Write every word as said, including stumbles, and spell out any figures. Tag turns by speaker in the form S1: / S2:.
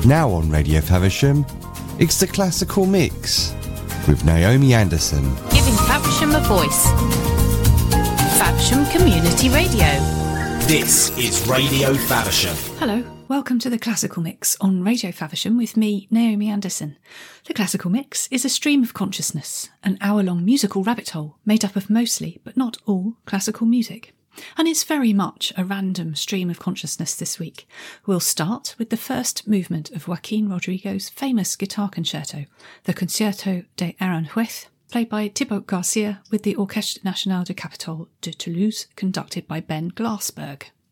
S1: Now on Radio Faversham, it's the Classical Mix with Naomi Anderson.
S2: Giving Faversham a voice. Faversham Community Radio.
S3: This is Radio Faversham.
S4: Hello, welcome to the Classical Mix on Radio Faversham with me, Naomi Anderson. The Classical Mix is a stream of consciousness, an hour-long musical rabbit hole made up of mostly, but not all, classical music. And it's very much a random stream of consciousness this week. We'll start with the first movement of Joaquin Rodrigo's famous guitar concerto, the Concierto de Aranjuez, played by Thibaut Garcia with the Orchestre Nationale de Capitole de Toulouse, conducted by Ben Glassberg.